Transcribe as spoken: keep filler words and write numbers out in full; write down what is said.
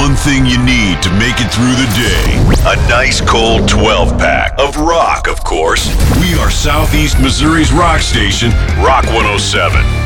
one thing you need to make it through the day. A nice cold twelve-pack of rock, of course. We are Southeast Missouri's rock station, Rock one oh seven.